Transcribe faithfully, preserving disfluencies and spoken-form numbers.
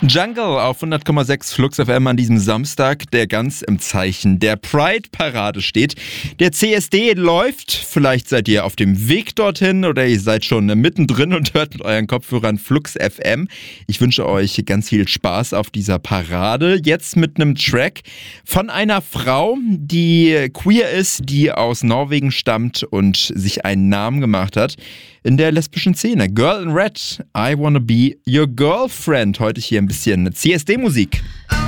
Jungle auf hundert Komma sechs Flux F M an diesem Samstag, der ganz im Zeichen der Pride-Parade steht. Der C S D läuft, vielleicht seid ihr auf dem Weg dorthin oder ihr seid schon mittendrin und hört mit euren Kopfhörern Flux F M. Ich wünsche euch ganz viel Spaß auf dieser Parade. Jetzt mit einem Track von einer Frau, die queer ist, die aus Norwegen stammt und sich einen Namen gemacht hat in der lesbischen Szene. Girl in Red, I Wanna Be Your Girlfriend. Heute hier ein bisschen C S D-Musik.